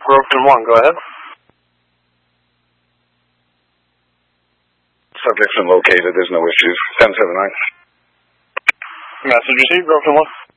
Groveton 1, go ahead. Subject's been located, there's no issues. 1079. Message received, Groveton 1.